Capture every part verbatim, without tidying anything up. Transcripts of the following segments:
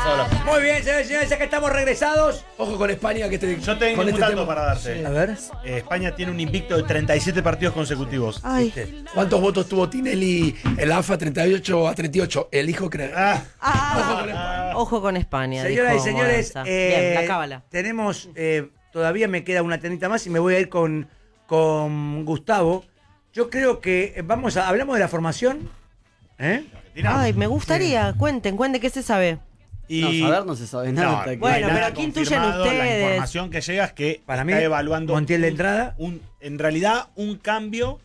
sola. Muy bien, señores y señores, ya que estamos regresados. Ojo con España, que te, Yo tengo con un este dato tema. para darte. Sí. A ver. Eh, España tiene un invicto de treinta y siete partidos consecutivos. Ay. ¿Cuántos votos tuvo Tinelli? El A F A treinta y ocho a treinta y ocho. Elijo creer. Ah, Ah, ojo con España. Señoras y dijo señores, Moranza. eh, Bien, la cábala. tenemos, eh, todavía me queda una tenita más y me voy a ir con, con Gustavo. Yo creo que eh, vamos a, hablamos de la formación. ¿Eh? Argentina. Ay, me gustaría. Cuenten, cuenten qué se sabe. Y No, saber no se sabe nada. No, hasta que- no hay Bueno, nada pero ¿qué intuyen confirmado. La ustedes? información que llega es que Para mí, está evaluando Montiel de un- entrada. un- en realidad un cambio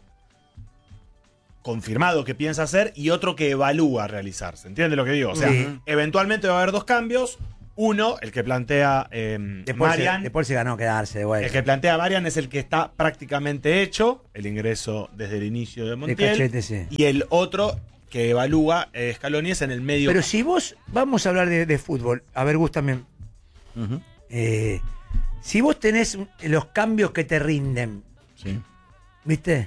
confirmado que piensa hacer y otro que evalúa realizar. ¿Se entiende lo que digo? O sea, Sí. eventualmente va a haber dos cambios. Uno, el que plantea eh, De Paul, se, Marian. de Paul se ganó quedarse de vuelta. El que plantea Marian es el que está prácticamente hecho, el ingreso desde el inicio de De Montiel. cachete, sí. Y el otro que evalúa eh, Scaloni es en el medio. Pero si vos, vamos a hablar de, de fútbol. A ver, Gus también. Ujú. Eh, si vos tenés los cambios que te rinden, Sí. ¿viste?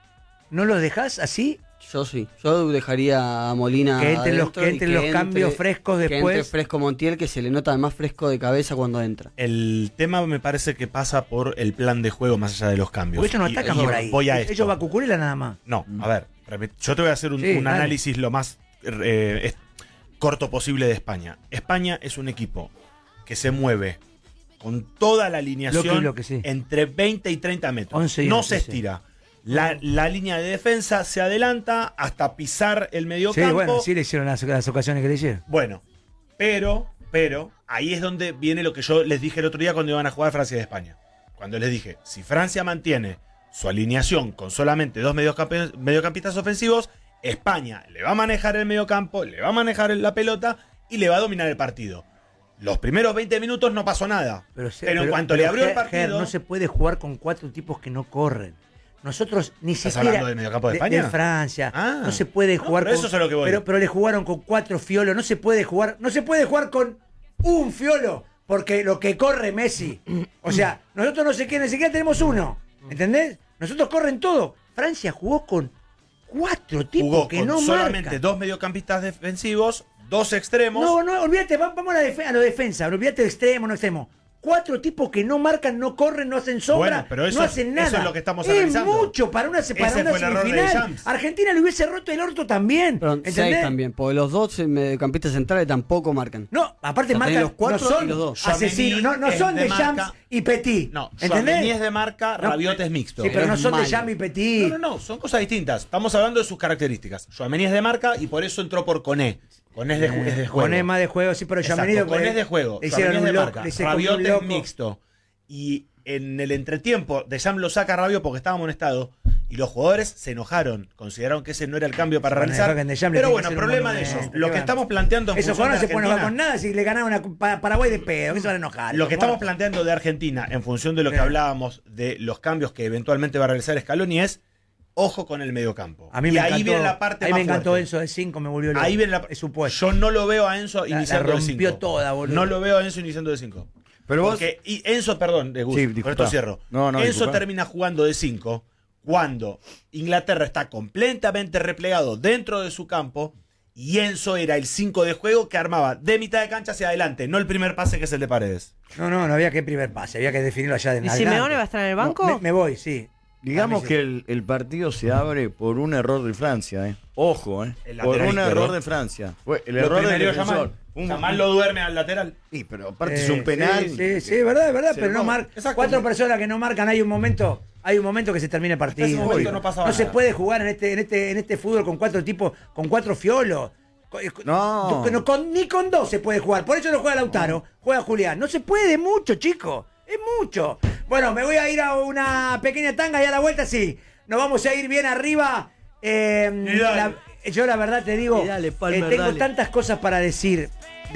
¿No los dejás así? Yo sí. Yo dejaría a Molina. Que entren los- adentro que y entren los cambios frescos Que después. entre fresco Montiel, que se le nota además fresco de cabeza cuando entra. El tema me parece que pasa por el plan de juego más allá de los cambios. Porque ellos no Y- atacan y por ahí. Voy a esto. Ellos va a Cucurella nada más. No, a ver, repet- yo te voy a hacer un, Sí, un dale. análisis lo más eh, es- corto posible de España. España es un equipo que se mueve con toda la alineación Lo que- lo que sí. entre veinte y treinta metros. once y no once, se sí. estira. La, la línea de defensa se adelanta hasta pisar el medio Sí, campo. bueno, sí le hicieron las, las ocasiones que le hicieron. Bueno, pero, pero, ahí es donde viene lo que yo les dije el otro día cuando iban a jugar Francia y España. Cuando les dije, si Francia mantiene su alineación con solamente dos mediocamp- mediocampistas ofensivos, España le va a manejar el mediocampo, le va a manejar la pelota y le va a dominar el partido. Los primeros veinte minutos no pasó nada. Pero, se- en cuanto le pero, abrió el Ger, partido... Ger, no se puede jugar con cuatro tipos que no corren. Nosotros ni ¿Estás siquiera. hablando del mediocampo de de, España? de Francia. Ah. No se puede No, jugar pero con. eso es a lo que voy. Pero, pero le jugaron con cuatro fiolos. No se puede jugar. No se puede jugar con un fiolo. Porque lo que corre Messi. O sea, nosotros no sé qué, ni siquiera tenemos uno. ¿Entendés? Nosotros corren todo. Francia jugó con cuatro tipos Jugó que con no solamente marcan. dos mediocampistas defensivos, dos extremos. No, no, olvídate, va- vamos a la, defe- a la defensa, olvídate de extremo, no extremo. Cuatro tipos que no marcan, no corren, no hacen sombra, Bueno, pero eso no es- hacen eso nada. es lo que estamos Es analizando. mucho para una, para Ese una fue el error de semifinal. Deschamps. Argentina le hubiese roto el orto también. Pero ¿entendés? seis también, porque los dos mediocampistas centrales tampoco marcan. No, aparte O sea, marcan, tenés los cuatro no son y los dos. asesinos, no, no Tchouaméni son es de de Champs marca. y Petit. No, ¿entendés? Tchouaméni es de marca, No, Rabiot es mixto. Sí, pero no Es son de malo. Champs y Petit. No, no, no, son cosas distintas. Estamos hablando de sus características. Tchouaméni es de marca y por eso entró por Coné. Coné es de, ju- es de juego. Con E más de juego, sí, pero Exacto, Tchouaméni Coné es de juego. le hicieron Tchouaméni es un de loco, marca. le hicieron como Rabiot un es loco. mixto. Y en el entretiempo, Deschamps lo saca a Rabiot porque estaba amonestado y los jugadores se enojaron, consideraron que ese no era el cambio para Bueno, realizar. que en Deschamps le Pero tiene bueno, que hacer un problema de monumento, ellos. ¿qué Lo que van? estamos planteando en Esos función de jugadores no se pueden enojar Argentina- con nada si le ganaban a Pa- Paraguay de pedo. ¿Qué se van a enojar? Lo que Como- estamos planteando de Argentina, en función de lo que Sí. hablábamos de los cambios que eventualmente va a realizar Scaloni, es ojo con el mediocampo. A mí y me ahí encantó, viene la parte ahí más me encantó fuerte. Enzo de cinco, me volvió loco. Ahí viene la Es su puesto. Yo no lo veo a Enzo La- la iniciando de rompió cinco. toda, boludo. No lo veo a Enzo iniciando de cinco. Pero vos- Porque, y Enzo, perdón, de Gus, Sí, con disculpa. esto cierro. No, no, Enzo disculpa. termina jugando de cinco cuando Inglaterra está completamente replegado dentro de su campo y Enzo era el cinco de juego que armaba de mitad de cancha hacia adelante, no el primer pase que es el de Paredes. No, no, no había que primer pase, había que definirlo allá de ¿Y Simeone va a estar en el banco? me, me voy, sí. Digamos A mí sí. que el, el partido se abre por un error de Francia, ¿eh? Ojo, ¿eh? El Por lateral un izquierdo. error de Francia. Fue el Lo error del primero defensor. Yamal. Un- Yamal lo duerme al lateral. Sí, pero aparte Eh, es un penal. Sí, sí, sí, es verdad, es verdad, Se pero no lo- marca. Exacto. Cuatro personas que no marcan, hay un momento, hay un momento que se termina el partido. Hasta ese momento Uy, no pasaba se nada. puede jugar en este, en este, en este fútbol con cuatro tipos, con cuatro fiolos. Con- No. con- con- ni con dos se puede jugar. Por eso no juega Lautaro, juega Julián. No se puede mucho, chico. Es mucho. Bueno, me voy a ir a una pequeña tanga y a la vuelta sí. Nos vamos a ir bien arriba. Eh, Y dale. la- yo la verdad te digo, Y dale, Palmer, eh, tengo dale. tantas cosas para decir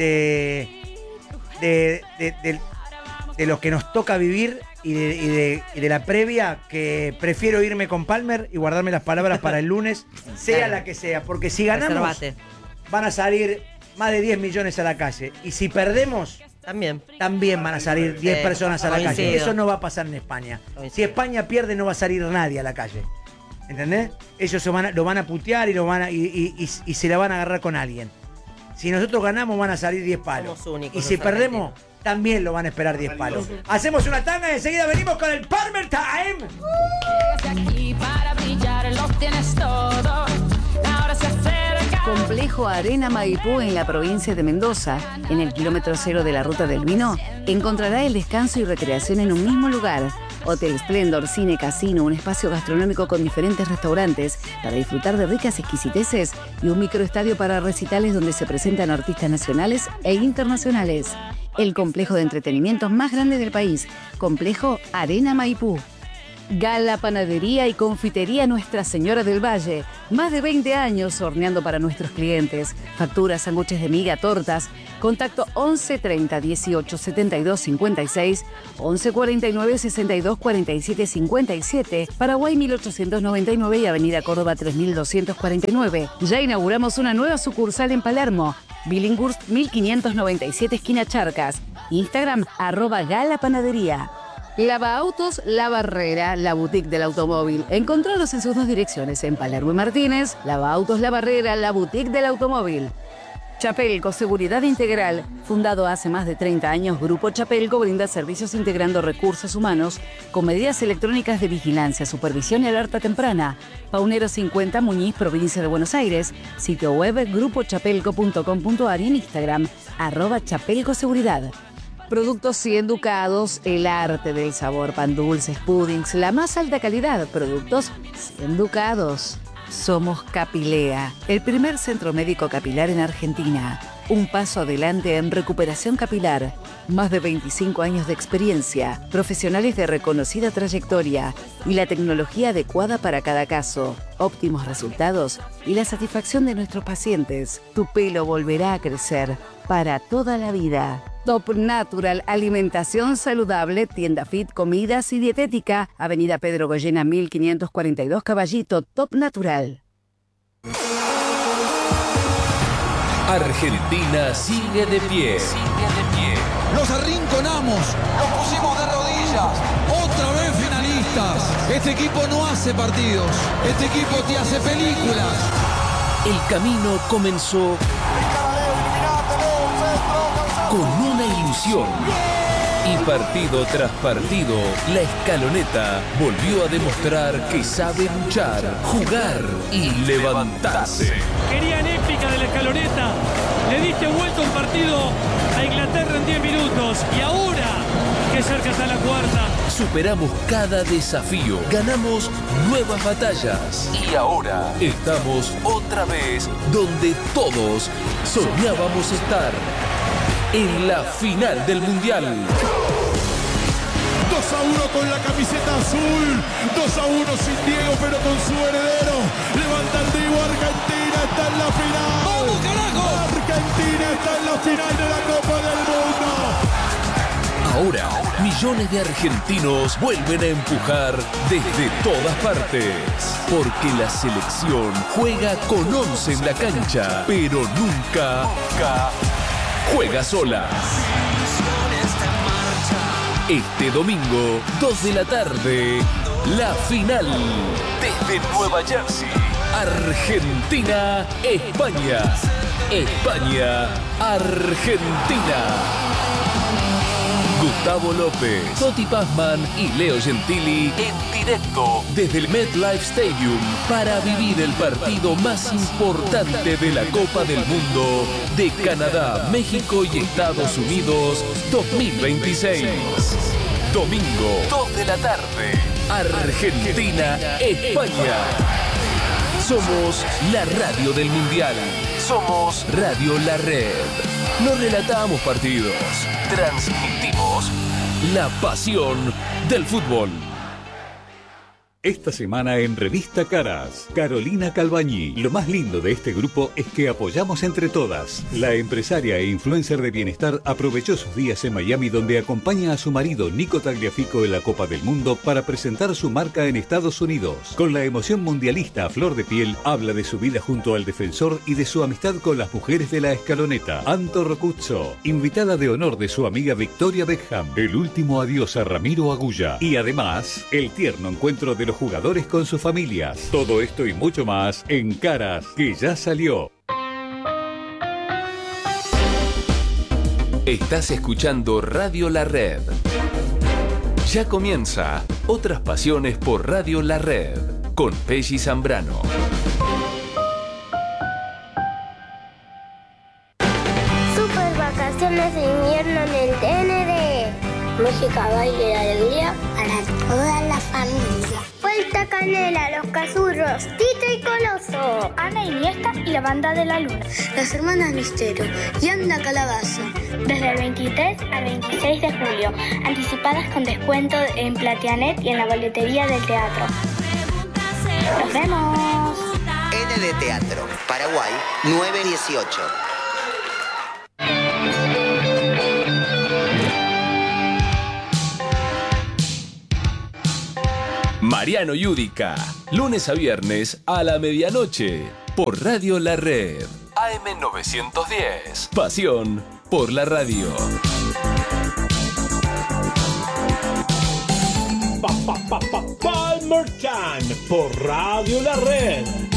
de, de, de, de- de lo que nos toca vivir y de, y de- y de la previa, que prefiero irme con Palmer y guardarme las palabras para el lunes, sea la que sea, porque si ganamos Reservate. van a salir más de diez millones a la calle, y si perdemos También. también van a salir diez Sí, personas a la calle. coincido. Eso no va a pasar en España. Coincido. Si España pierde no va a salir nadie a la calle. ¿Entendés? Ellos se van a- lo van a putear y, lo van a, y, y- y- y se la van a agarrar con alguien. Si nosotros ganamos van a salir diez palos. Somos únicos, Y si los perdemos, argentinos. también lo van a esperar diez palos. Hacemos una tanga y enseguida venimos con el Palmer Time. Llegaste aquí para brillar, los tienes todo. Ahora se acerca. Complejo Arena Maipú en la provincia de Mendoza, en el kilómetro cero de la Ruta del Vino, encontrará el descanso y recreación en un mismo lugar. Hotel Splendor, cine, casino, un espacio gastronómico con diferentes restaurantes para disfrutar de ricas exquisiteces y un microestadio para recitales donde se presentan artistas nacionales e internacionales. El complejo de entretenimientos más grande del país, Complejo Arena Maipú. Gala Panadería y Confitería Nuestra Señora del Valle. Más de veinte años horneando para nuestros clientes. Facturas, sándwiches de miga, tortas. Contacto once treinta dieciocho setenta y dos cincuenta y seis, once cuarenta y nueve sesenta y dos cuarenta y siete cincuenta y siete, Paraguay mil ochocientos noventa y nueve y Avenida Córdoba tres mil doscientos cuarenta y nueve. Ya inauguramos una nueva sucursal en Palermo. Billinghurst mil quinientos noventa y siete, esquina Charcas. Instagram, arroba Gala Panadería. Lava Autos La Barrera, la boutique del automóvil. Encontralos en sus dos direcciones, en Palermo y Martínez. Lava Autos La Barrera, la boutique del automóvil. Chapelco, seguridad integral. Fundado hace más de treinta años, Grupo Chapelco brinda servicios integrando recursos humanos con medidas electrónicas de vigilancia, supervisión y alerta temprana. Paunero cincuenta, Muñiz, provincia de Buenos Aires. Sitio web grupo chapelco punto com punto ar y en Instagram, arroba Chapelco Seguridad. Productos cien Ducados, el arte del sabor, pan dulces, puddings, la más alta calidad. Productos cien Ducados. Somos Capilea, el primer centro médico capilar en Argentina. Un paso adelante en recuperación capilar. Más de veinticinco años de experiencia, profesionales de reconocida trayectoria y la tecnología adecuada para cada caso. Óptimos resultados y la satisfacción de nuestros pacientes. Tu pelo volverá a crecer para toda la vida. Top Natural, alimentación saludable, tienda fit, comidas y dietética. Avenida Pedro Goyena mil quinientos cuarenta y dos, Caballito. Top Natural. Argentina sigue de pie. Sigue de pie. Los arrinconamos, los pusimos de rodillas. Otra vez finalistas. Este equipo no hace partidos. Este equipo te hace películas. El camino comenzó con una ilusión. Y partido tras partido, la Escaloneta volvió a demostrar que sabe luchar, jugar y levantarse. Querían épica de la Escaloneta. Le diste vuelta un partido a Inglaterra en diez minutos. Y ahora, que cerca está la cuarta. Superamos cada desafío, ganamos nuevas batallas. Y ahora estamos otra vez donde todos soñábamos estar. En la final del Mundial. dos a uno con la camiseta azul. dos a uno sin Diego, pero con su heredero. Levanta el Diego, Argentina está en la final. ¡Vamos, carajo! Argentina está en la final de la Copa del Mundo. Ahora, millones de argentinos vuelven a empujar desde todas partes. Porque la selección juega con once en la cancha, pero nunca, nunca juega sola. Este domingo, dos de la tarde, la final. Desde Nueva Jersey, Argentina, España. España, Argentina. Gustavo López, Toti Pazman y Leo Gentili en directo desde el MetLife Stadium para vivir el partido más importante de la Copa del Mundo de Canadá, México y Estados Unidos dos mil veintiséis. Domingo, dos de la tarde, Argentina, España. Somos la radio del Mundial. Somos Radio La Red. No relatamos partidos, transmitimos la pasión del fútbol. Esta semana en Revista Caras, Carolina Calbañi. Lo más lindo de este grupo es que apoyamos entre todas. La empresaria e influencer de bienestar aprovechó sus días en Miami, donde acompaña a su marido Nico Tagliafico en la Copa del Mundo para presentar su marca en Estados Unidos. Con la emoción mundialista a flor de piel, habla de su vida junto al defensor y de su amistad con las mujeres de la Escaloneta. Anto Rocuzzo, invitada de honor de su amiga Victoria Beckham. El último adiós a Ramiro Agulla. Y además, el tierno encuentro de los jugadores con sus familias. Todo esto y mucho más en Caras, que ya salió. Estás escuchando Radio La Red. Ya comienza Otras Pasiones por Radio La Red con Pelli Zambrano. Super vacaciones de invierno en el T N D. Música, baile y alegría para toda la familia. Vuelta Canela, Los Cazurros, Tito y Coloso, Ana Iniesta y la Banda de la Luna, Las Hermanas Misterio y Anda Calabaza. Desde el veintitrés al veintiséis de julio, anticipadas con descuento en Platianet y en la boletería del teatro. ¡Nos vemos! N D Teatro, Paraguay, nueve dieciocho. Mariano Yudica, lunes a viernes a la medianoche, por Radio La Red, A M novecientos diez. Pasión por la radio. Pa, pa, pa, pa, Palmer Chan por Radio La Red.